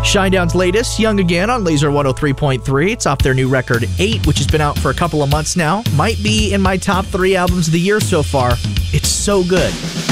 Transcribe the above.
Shinedown's latest, Young Again, on Laser 103.3. It's off their new record, 8, which has been out for a couple of months now. Might be in my top 3 albums of the year so far. It's so good.